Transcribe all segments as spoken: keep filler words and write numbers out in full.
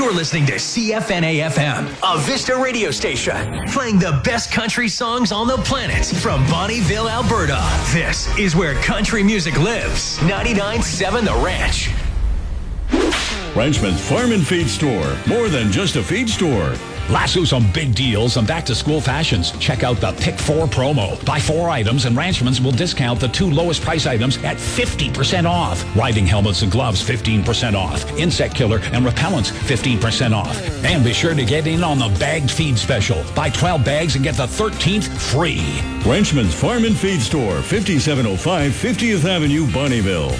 You're listening to C F N A F M, a Vista radio station, playing the best country songs on the planet from Bonnyville, Alberta. This is where country music lives. ninety-nine point seven The Ranch. Ranchman's Farm and Feed Store. More than just a feed store. Lasso some big deals on back-to-school fashions. Check out the Pick four promo. Buy four items and Ranchman's will discount the two lowest price items at fifty percent off. Riding helmets and gloves, fifteen percent off. Insect killer and repellents, fifteen percent off. And be sure to get in on the bagged feed special. Buy twelve bags and get the thirteenth free. Ranchman's Farm and Feed Store, fifty-seven oh five fiftieth Avenue, Bonnyville.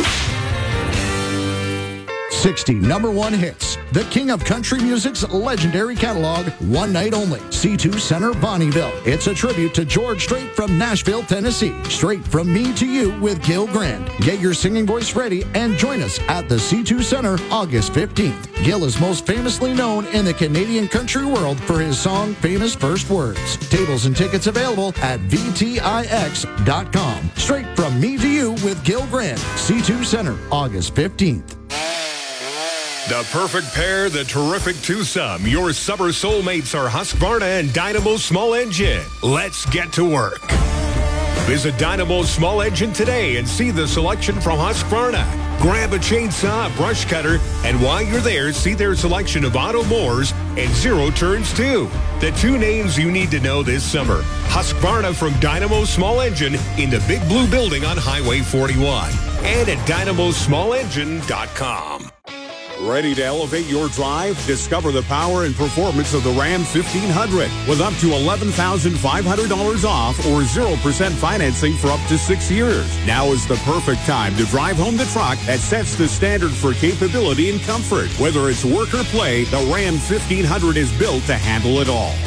sixty number one hits. The king of country music's legendary catalog, one night only. C two Center, Bonnyville. It's a tribute to George Strait from Nashville, Tennessee. Straight from me to you with Gil Grand. Get your singing voice ready and join us at the C two Center August fifteenth. Gil is most famously known in the Canadian country world for his song Famous First Words. Tables and tickets available at V T I X dot com. Straight from me to you with Gil Grand. C two Center, August fifteenth. The perfect pair, the terrific twosome. Your summer soulmates are Husqvarna and Dynamo Small Engine. Let's get to work. Visit Dynamo Small Engine today and see the selection from Husqvarna. Grab a chainsaw, brush cutter, and while you're there, see their selection of auto mowers and zero turns too. The two names you need to know this summer. Husqvarna from Dynamo Small Engine in the Big Blue Building on Highway forty-one and at dynamo small engine dot com. Ready to elevate your drive? Discover the power and performance of the Ram fifteen hundred with up to eleven thousand five hundred dollars off or zero percent financing for up to six years. Now is the perfect time to drive home the truck that sets the standard for capability and comfort. Whether it's work or play, the Ram fifteen hundred is built to handle it all.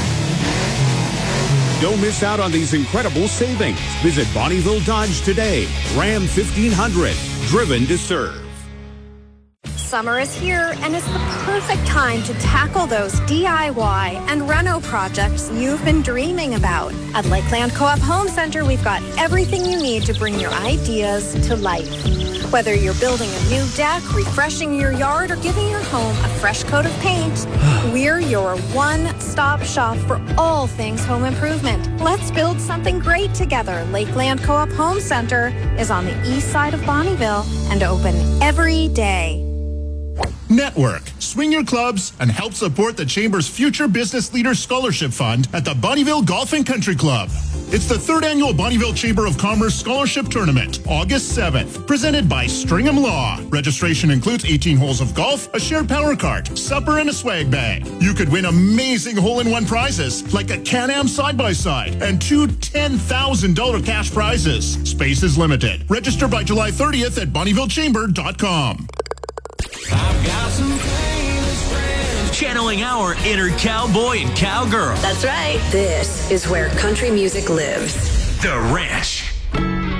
Don't miss out on these incredible savings. Visit Bonnyville Dodge today. Ram fifteen hundred, driven to serve. Summer is here, and it's the perfect time to tackle those D I Y and reno projects you've been dreaming about. At Lakeland Co-op Home Center, we've got everything you need to bring your ideas to life. Whether you're building a new deck, refreshing your yard, or giving your home a fresh coat of paint, we're your one-stop shop for all things home improvement. Let's build something great together. Lakeland Co-op Home Center is on the east side of Bonnyville and open every day. Network, swing your clubs, and help support the Chamber's Future Business Leaders Scholarship Fund at the Bonnyville Golf and Country Club. It's the third annual Bonnyville Chamber of Commerce Scholarship Tournament, August seventh, presented by Stringham Law. Registration includes eighteen holes of golf, a shared power cart, supper, and a swag bag. You could win amazing hole-in-one prizes like a Can-Am side-by-side and two ten thousand dollars cash prizes. Space is limited. Register by July thirtieth at bonnyville chamber dot com. I've got some famous friends. Channeling our inner cowboy and cowgirl. That's right. This is where country music lives. The Ranch.